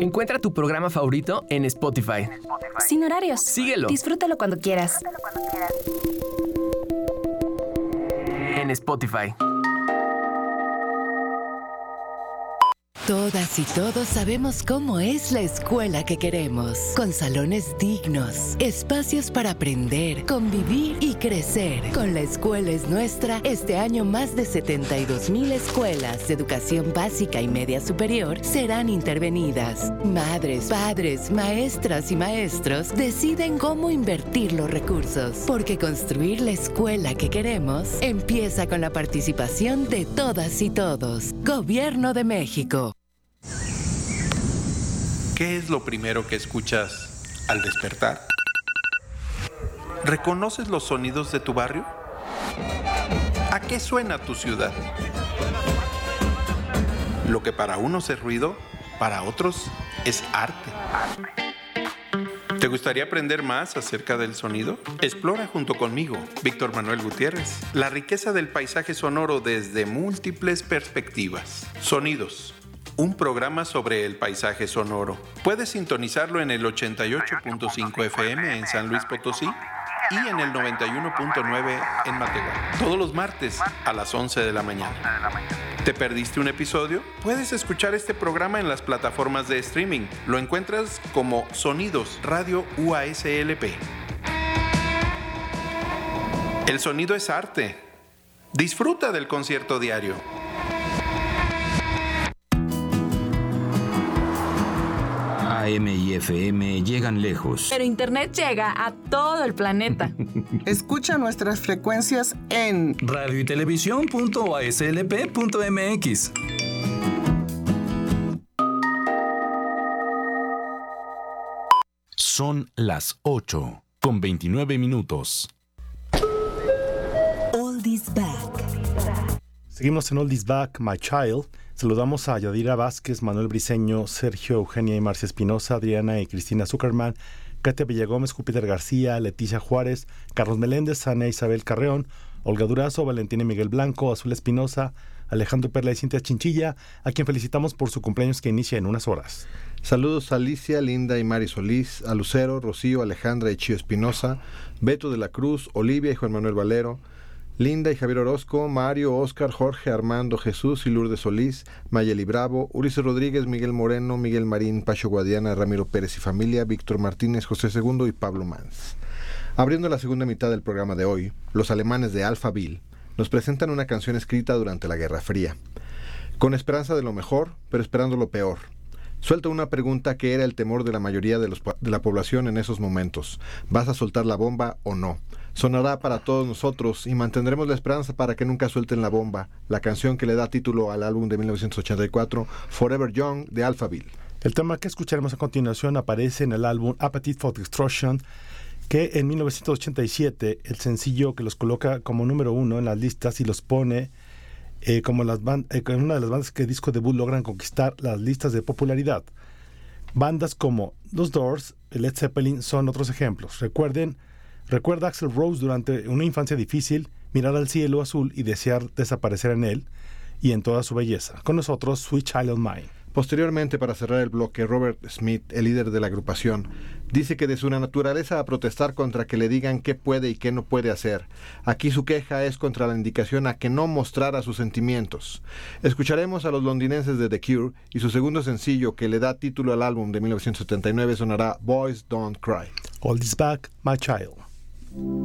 Encuentra tu programa favorito en Spotify. Sin horarios. Síguelo. Disfrútalo cuando quieras. En Spotify. Todas y todos sabemos cómo es la escuela que queremos, con salones dignos, espacios para aprender, convivir y crecer. Con La Escuela es Nuestra, este año más de 72,000 escuelas de educación básica y media superior serán intervenidas. Madres, padres, maestras y maestros deciden cómo invertir los recursos, porque construir la escuela que queremos empieza con la participación de todas y todos. Gobierno de México. ¿Qué es lo primero que escuchas al despertar? ¿Reconoces los sonidos de tu barrio? ¿A qué suena tu ciudad? Lo que para unos es ruido, para otros es arte. ¿Te gustaría aprender más acerca del sonido? Explora junto conmigo, Víctor Manuel Gutiérrez, la riqueza del paisaje sonoro desde múltiples perspectivas. Sonidos. Un programa sobre el paisaje sonoro. Puedes sintonizarlo en el 88.5 FM en San Luis Potosí y en el 91.9 en Matehuala. Todos los martes a las 11 de la mañana. ¿Te perdiste un episodio? Puedes escuchar este programa en las plataformas de streaming. Lo encuentras como Sonidos Radio UASLP. El sonido es arte. Disfruta del concierto diario. AM y FM llegan lejos. Pero Internet llega a todo el planeta. Escucha nuestras frecuencias en radio y televisión.aslp.mx. Son las 8:29. Oldies Back. Seguimos en Oldies Back, My Child. Saludamos a Yadira Vázquez, Manuel Briceño, Sergio, Eugenia y Marcia Espinosa, Adriana y Cristina Zuckerman, Katia Villagómez, Júpiter García, Leticia Juárez, Carlos Meléndez, Ana Isabel Carreón, Olga Durazo, Valentina y Miguel Blanco, Azul Espinosa, Alejandro Perla y Cintia Chinchilla, a quien felicitamos por su cumpleaños que inicia en unas horas. Saludos a Alicia, Linda y Mari Solís, a Lucero, Rocío, Alejandra y Chío Espinosa, Beto de la Cruz, Olivia y Juan Manuel Valero, Linda y Javier Orozco, Mario, Óscar, Jorge, Armando, Jesús y Lourdes Solís, Mayeli Bravo, Ulises Rodríguez, Miguel Moreno, Miguel Marín, Pacho Guadiana, Ramiro Pérez y familia, Víctor Martínez, José II y Pablo Mans. Abriendo la segunda mitad del programa de hoy, los alemanes de Alphaville nos presentan una canción escrita durante la Guerra Fría. Con esperanza de lo mejor, pero esperando lo peor. Suelta una pregunta que era el temor de la mayoría de la población en esos momentos. ¿Vas a soltar la bomba o no? Sonará para todos nosotros y mantendremos la esperanza para que nunca suelten la bomba, la canción que le da título al álbum de 1984, Forever Young, de Alphaville. El tema que escucharemos a continuación aparece en el álbum Appetite for Destruction, que en 1987, el sencillo que los coloca como número 1 en las listas y los pone como una de las bandas que disco debut logran conquistar las listas de popularidad. Bandas como Los Doors, Led Zeppelin son otros ejemplos. Recuerda Axl Rose durante una infancia difícil, mirar al cielo azul y desear desaparecer en él y en toda su belleza. Con nosotros, Sweet Child of Mine. Posteriormente, para cerrar el bloque, Robert Smith, el líder de la agrupación, dice que de su naturaleza a protestar contra que le digan qué puede y qué no puede hacer. Aquí su queja es contra la indicación a que no mostrara sus sentimientos. Escucharemos a los londinenses de The Cure y su segundo sencillo que le da título al álbum de 1979 sonará Boys Don't Cry. All This Back, My Child.